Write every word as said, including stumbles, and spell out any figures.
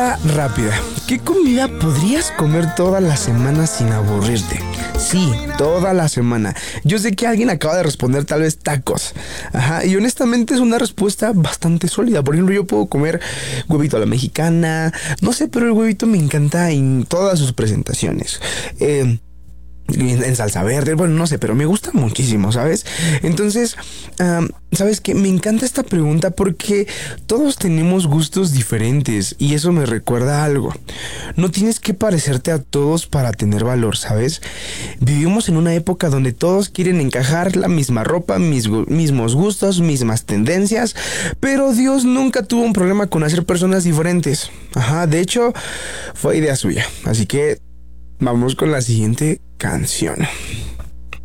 Rápida. ¿Qué comida podrías comer toda la semana sin aburrirte? Sí, toda la semana. Yo sé que alguien acaba de responder tal vez tacos. Ajá, y honestamente es una respuesta bastante sólida. Por ejemplo, yo puedo comer huevito a la mexicana. No sé, pero el huevito me encanta en todas sus presentaciones. Eh... en salsa verde, bueno, no sé, pero me gusta muchísimo, ¿sabes? Entonces, um, ¿sabes qué? Me encanta esta pregunta porque todos tenemos gustos diferentes y eso me recuerda a algo. No tienes que parecerte a todos para tener valor, ¿sabes? Vivimos en una época donde todos quieren encajar la misma ropa, mis, mismos gustos, mismas tendencias, pero Dios nunca tuvo un problema con hacer personas diferentes. Ajá, de hecho, fue idea suya, así que vamos con la siguiente canción.